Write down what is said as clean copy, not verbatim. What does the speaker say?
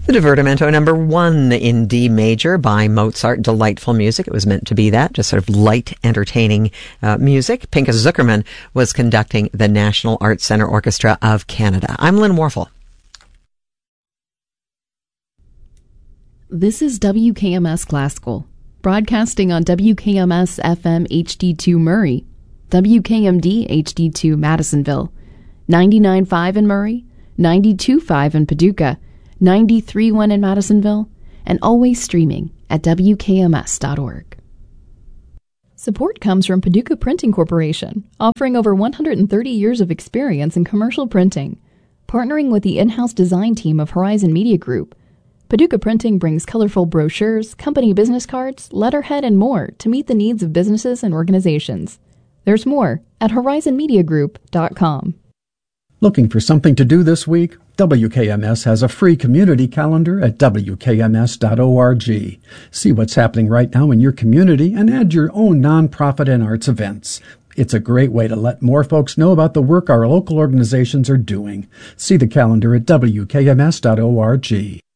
The Divertimento #1 in D major by Mozart. Delightful music. It was meant to be that, just sort of light, entertaining music. Pinchas Zuckerman was conducting the National Arts Centre Orchestra of Canada. I'm Lynn Warfel. This is WKMS Classical, broadcasting on WKMS FM HD2 Murray, WKMD HD2 Madisonville, 99.5 in Murray, 92.5 in Paducah, 93.1 in Madisonville, and always streaming at WKMS.org. Support comes from Paducah Printing Corporation, offering over 130 years of experience in commercial printing. Partnering with the in-house design team of Horizon Media Group, Paducah Printing brings colorful brochures, company business cards, letterhead, and more to meet the needs of businesses and organizations. There's more at horizonmediagroup.com. Looking for something to do this week? WKMS has a free community calendar at wkms.org. See what's happening right now in your community and add your own nonprofit and arts events. It's a great way to let more folks know about the work our local organizations are doing. See the calendar at wkms.org.